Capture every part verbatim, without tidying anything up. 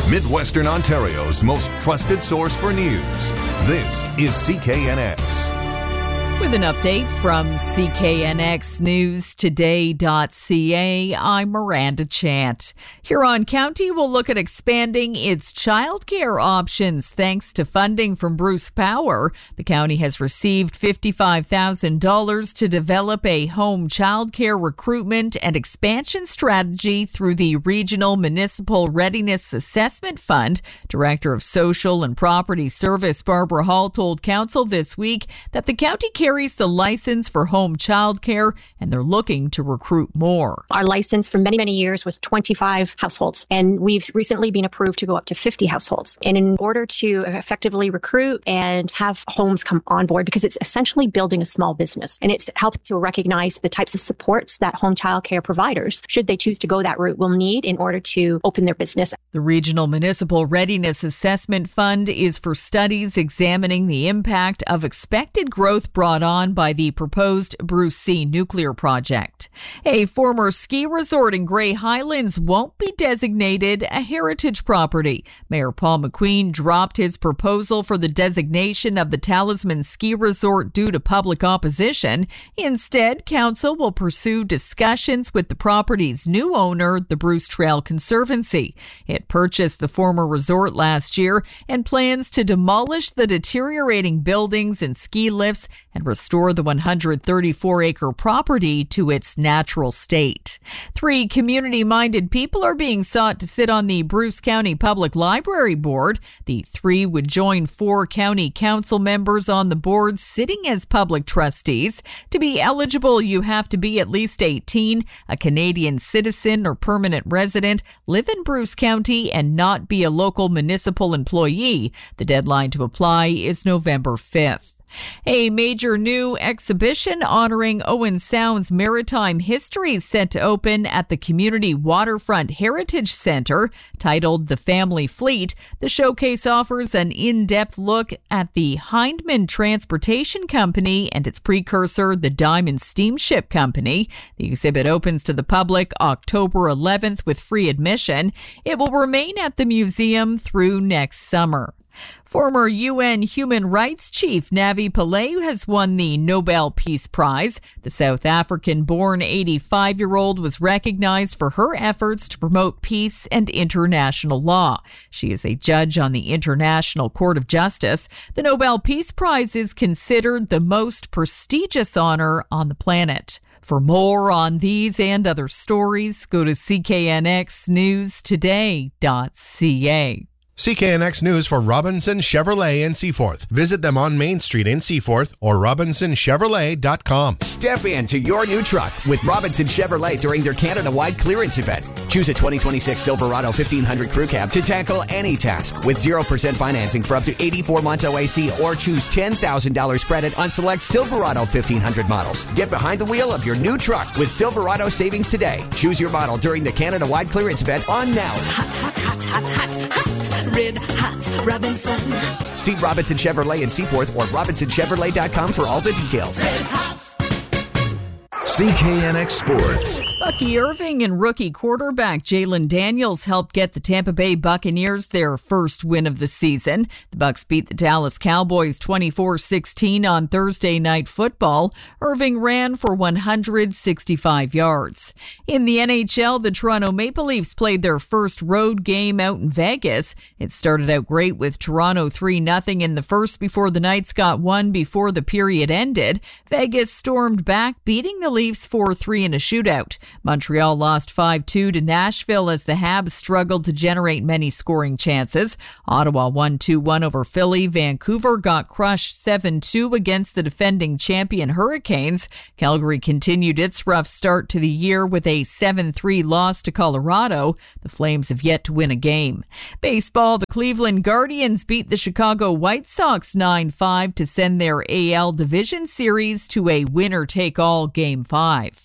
Midwestern Ontario's most trusted source for news. This is C K N X. With an update from C K N X News Today dot C A, I'm Miranda Chant. Huron County will look at expanding its childcare options thanks to funding from Bruce Power. The county has received fifty-five thousand dollars to develop a home childcare recruitment and expansion strategy through the Regional Municipal Readiness Assessment Fund. Director of Social and Property Service Barbara Hall told Council this week that the county carries the license for home childcare, and they're looking to recruit more. Our license for many, many years was twenty-five households, and we've recently been approved to go up to fifty households. And in order to effectively recruit and have homes come on board, because it's essentially building a small business, and it's helping to recognize the types of supports that home childcare providers, should they choose to go that route, will need in order to open their business. The Regional Municipal Readiness Assessment Fund is for studies examining the impact of expected growth brought on by the proposed Bruce C nuclear project. A former ski resort in Grey Highlands won't be designated a heritage property. Mayor Paul McQueen dropped his proposal for the designation of the Talisman Ski Resort due to public opposition. Instead, council will pursue discussions with the property's new owner, the Bruce Trail Conservancy. It purchased the former resort last year and plans to demolish the deteriorating buildings and ski lifts and restore the one hundred thirty-four acre property to its natural state. Three community-minded people are being sought to sit on the Bruce County Public Library Board. The three would join four county council members on the board sitting as public trustees. To be eligible, you have to be at least eighteen, a Canadian citizen or permanent resident, live in Bruce County, and not be a local municipal employee. The deadline to apply is November fifth. A major new exhibition honoring Owen Sound's maritime history is set to open at the Community Waterfront Heritage Center. Titled The Family Fleet, the showcase offers an in-depth look at the Hindman Transportation Company and its precursor, the Diamond Steamship Company. The exhibit opens to the public October eleventh with free admission. It will remain at the museum through next summer. Former U N Human Rights Chief Navi Pillay has won the Nobel Peace Prize. The South African-born eighty-five-year-old was recognized for her efforts to promote peace and international law. She is a judge on the International Court of Justice. The Nobel Peace Prize is considered the most prestigious honor on the planet. For more on these and other stories, go to C K N X News Today dot C A. C K N X News for Robinson Chevrolet in Seaforth. Visit them on Main Street in Seaforth or robinson chevrolet dot com. Step into your new truck with Robinson Chevrolet during their Canada-wide clearance event. Choose a twenty twenty-six Silverado fifteen hundred Crew Cab to tackle any task with zero percent financing for up to eighty-four months O A C, or choose ten thousand dollars credit on select Silverado fifteen hundred models. Get behind the wheel of your new truck with Silverado savings today. Choose your model during the Canada-wide clearance event on now. Hot, hot, hot, hot, hot, hot. Red Hot Robinson. See Robinson Chevrolet in Seaforth or robinson chevrolet dot com for all the details. Red Hot. C K N X Sports. Bucky Irving and rookie quarterback Jalen Daniels helped get the Tampa Bay Buccaneers their first win of the season. The Bucs beat the Dallas Cowboys twenty-four sixteen on Thursday Night Football. Irving ran for one hundred sixty-five yards. In the N H L, the Toronto Maple Leafs played their first road game out in Vegas. It started out great with Toronto three nothing in the first before the Knights got one before the period ended. Vegas stormed back, beating the Leafs four three in a shootout. Montreal lost five two to Nashville as the Habs struggled to generate many scoring chances. Ottawa won two one over Philly. Vancouver got crushed seven two against the defending champion Hurricanes. Calgary continued its rough start to the year with a seven three loss to Colorado. The Flames have yet to win a game. Baseball, the Cleveland Guardians beat the Chicago White Sox nine five to send their A L Division Series to a winner-take-all Game five.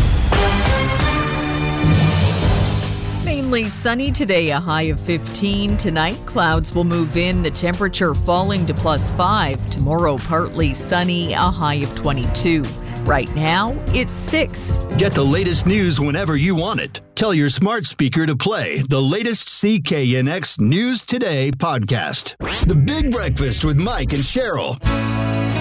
Mainly sunny today, a high of fifteen. Tonight, clouds will move in, the temperature falling to plus five. Tomorrow, partly sunny, a high of twenty-two. Right now, it's six. Get the latest news whenever you want it. Tell your smart speaker to play the latest C K N X News Today podcast. The Big Breakfast with Mike and Cheryl.